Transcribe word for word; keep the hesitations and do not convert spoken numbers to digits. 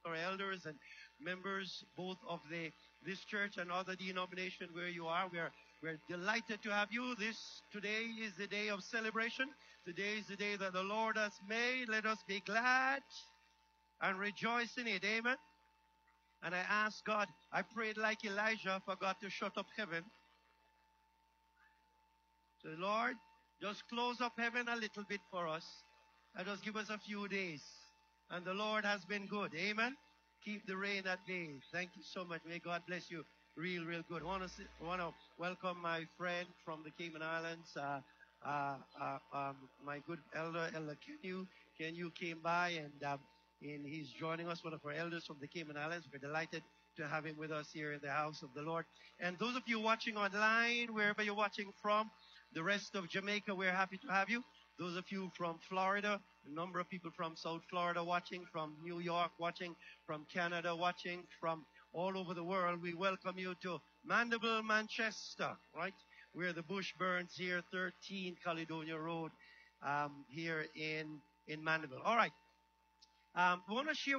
our elders and members both of the this church and other denomination where you are. We're we're delighted to have you. This today is the day of celebration. Today is the day that the Lord has made. Let us be glad and rejoice in it. Amen. And I asked God, I prayed like Elijah for God to shut up heaven. So Lord, just close up heaven a little bit for us and just give us a few days. And the Lord has been good. Amen. Keep the rain at bay. Thank you so much. May God bless you. Real, real good. I want to, see, want to welcome my friend from the Cayman Islands, uh, uh, uh, um, my good elder, Elder Kenyu. Kenyu came by and, um, and he's joining us, one of our elders from the Cayman Islands. We're delighted to have him with us here in the house of the Lord. And those of you watching online, wherever you're watching from, the rest of Jamaica, we're happy to have you. Those of you from Florida, a number of people from South Florida watching, from New York watching, from Canada watching, from all over the world, we welcome you to Mandeville, Manchester, right? Where the bush burns here, thirteen Caledonia Road, um, here in, in Mandeville. All right. Um, I want to share